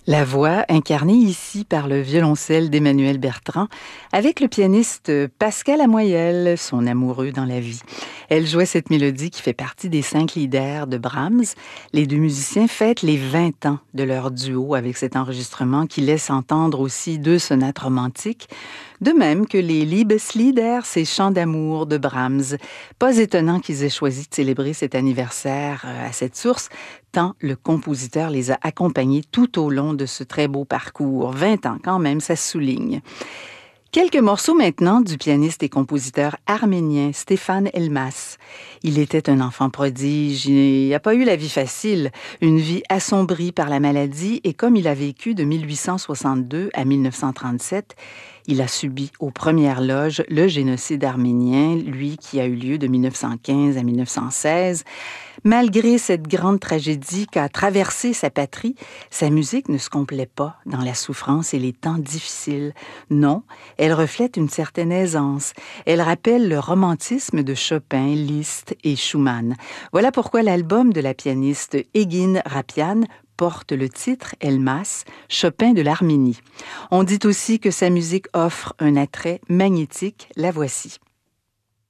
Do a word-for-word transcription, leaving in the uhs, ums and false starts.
La voix incarnée ici par le violoncelle d'Emmanuel Bertrand avec le pianiste Pascal Lamoyelle, son amoureux dans la vie. Elle jouait cette mélodie qui fait partie des cinq lieder de Brahms. Les deux musiciens fêtent les vingt ans de leur duo avec cet enregistrement qui laisse entendre aussi deux sonates romantiques, de même que les Liebeslieder, ces chants d'amour de Brahms. Pas étonnant qu'ils aient choisi de célébrer cet anniversaire à cette source, tant le compositeur les a accompagnés tout au long de ce très beau parcours. vingt ans quand même, ça se souligne. Quelques morceaux maintenant du pianiste et compositeur arménien Stéphane Elmas. Il était un enfant prodige, il n'a pas eu la vie facile, une vie assombrie par la maladie, et comme il a vécu de mille huit cent soixante-deux à mille neuf cent trente-sept, il a subi aux premières loges le génocide arménien, lui qui a eu lieu de mille neuf cent quinze à mille neuf cent seize. Malgré cette grande tragédie qu'a traversée sa patrie, sa musique ne se complaît pas dans la souffrance et les temps difficiles. Non, elle reflète une certaine aisance. Elle rappelle le romantisme de Chopin, Liszt et Schumann. Voilà pourquoi l'album de la pianiste Egin Rapian porte le titre Elmas, Chopin de l'Arménie. On dit aussi que sa musique offre un attrait magnétique. La voici.